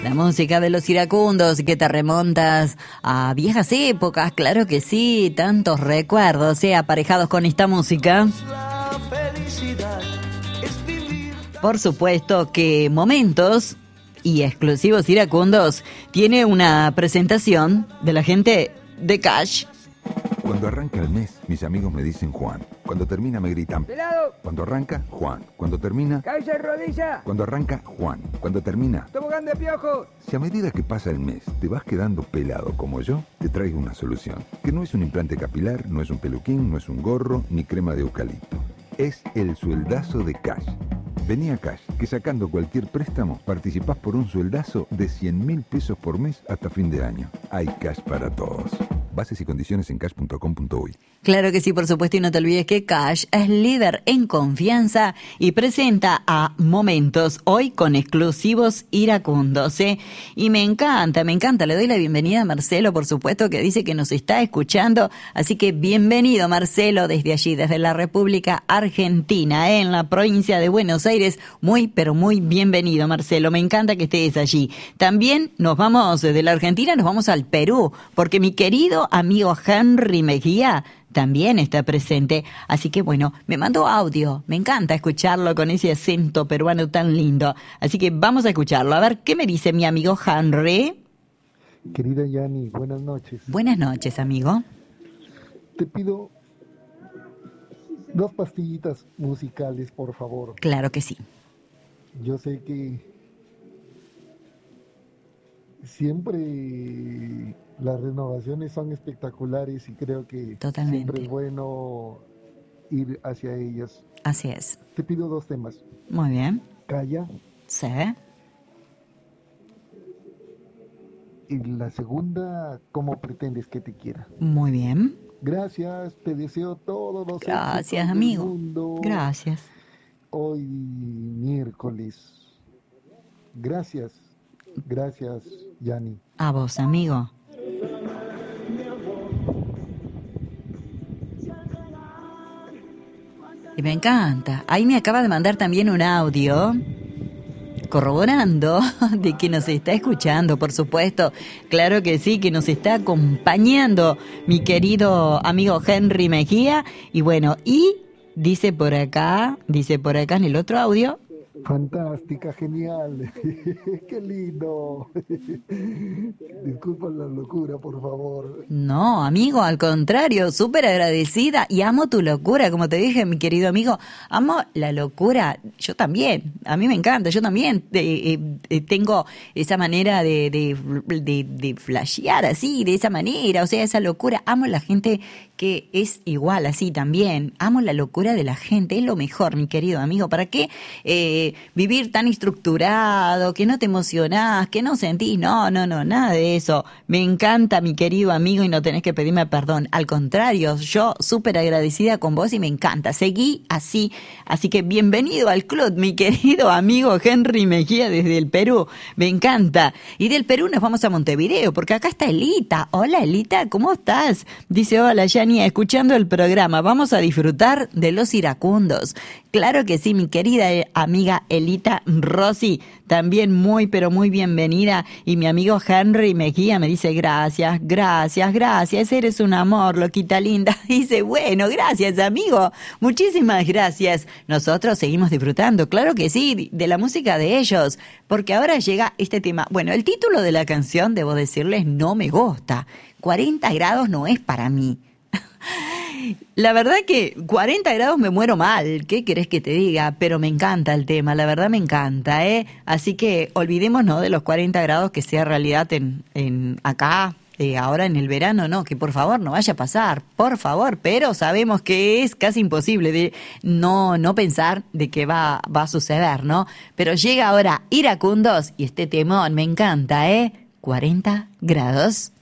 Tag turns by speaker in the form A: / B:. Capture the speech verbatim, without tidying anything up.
A: La música de los iracundos que te remontas a viejas épocas, claro que sí, tantos recuerdos, ¿eh? Aparejados con esta música. Por supuesto que Momentos y Exclusivos Iracundos tiene una presentación de la gente de Cash.
B: Cuando arranca el mes, mis amigos me dicen Juan. Cuando termina me gritan
C: ¡Pelado!
B: Cuando arranca, Juan. Cuando termina...
C: ¡Cabeza de rodilla!
B: Cuando arranca, Juan. Cuando termina...
C: ¡Tobogán de piojo!
B: Si a medida que pasa el mes te vas quedando pelado como yo, te traigo una solución. Que no es un implante capilar, no es un peluquín, no es un gorro, ni crema de eucalipto. Es el sueldazo de Cash. Vení a Cash, que sacando cualquier préstamo, participás por un sueldazo de cien mil pesos por mes hasta fin de año. Hay Cash para todos. Bases y condiciones en cash punto com punto uy.
A: Claro que sí, por supuesto, y no te olvides que Cash es líder en confianza y presenta a Momentos hoy con exclusivos iracundos, ¿eh? Y me encanta, me encanta, le doy la bienvenida a Marcelo, por supuesto, que dice que nos está escuchando, así que bienvenido, Marcelo, desde allí, desde la República Argentina, ¿eh? En la provincia de Buenos Aires, muy, pero muy bienvenido, Marcelo, me encanta que estés allí. También nos vamos de la Argentina, nos vamos al Perú, porque mi querido amigo Henry Mejía también está presente, así que bueno, me mandó audio, me encanta escucharlo con ese acento peruano tan lindo, así que vamos a escucharlo, a ver qué me dice mi amigo Henry.
D: Querida Yani, buenas noches.
A: Buenas noches, amigo.
D: Te pido dos pastillitas musicales, por favor.
A: Claro que sí.
D: Yo sé que siempre las renovaciones son espectaculares y creo que
A: Totalmente.
D: Siempre es bueno ir hacia ellas.
A: Así es.
D: Te pido dos temas.
A: Muy bien.
D: Calla.
A: Sí.
D: Y la segunda, ¿cómo pretendes que te quiera?
A: Muy bien.
D: Gracias, te deseo todos los
A: Gracias,
D: éxitos
A: amigo.
D: del mundo.
A: Gracias.
D: Hoy miércoles. Gracias, gracias, Yani.
A: A vos, amigo. Y me encanta. Ahí me acaba de mandar también un audio corroborando de que nos está escuchando, por supuesto. Claro que sí, que nos está acompañando mi querido amigo Henry Mejía. Y bueno, y dice por acá, dice por acá en el otro audio.
D: Fantástica, genial. Qué lindo. Disculpa la locura, por favor.
A: No, amigo, al contrario, súper agradecida y amo tu locura, como te dije, mi querido amigo, amo la locura, yo también, a mí me encanta, yo también eh, eh, tengo esa manera de, de, de, de flashear así, de esa manera, o sea, esa locura, amo la gente que es igual así también, amo la locura de la gente, es lo mejor, mi querido amigo, ¿para qué eh, vivir tan estructurado, que no te emocionás, que no sentís, no, no, no, nada de eso, me encanta mi querido amigo y no tenés que pedirme perdón, al contrario, yo súper agradecida con vos y me encanta, seguí así, así que bienvenido al club, mi querido amigo Henry Mejía desde el Perú, me encanta, y del Perú nos vamos a Montevideo, porque acá está Elita, hola Elita, ¿cómo estás? Dice, hola Yani, escuchando el programa, vamos a disfrutar de los iracundos, claro que sí, mi querida amiga Elita Rossi, también muy pero muy bienvenida, y mi amigo Henry Mejía me dice gracias, gracias, gracias, eres un amor, loquita linda, dice bueno, gracias amigo, muchísimas gracias, nosotros seguimos disfrutando, claro que sí, de la música de ellos, porque ahora llega este tema, bueno, el título de la canción, debo decirles, no me gusta, cuarenta grados no es para mí. La verdad que cuarenta grados me muero mal, ¿qué querés que te diga? Pero me encanta el tema, la verdad me encanta, ¿eh? Así que olvidémonos de los cuarenta grados que sea realidad en, en acá, eh, ahora en el verano, no, que por favor no vaya a pasar, por favor, pero sabemos que es casi imposible de no, no pensar de que va, va a suceder, ¿no? Pero llega ahora Iracundos y este temón me encanta, ¿eh? cuarenta grados.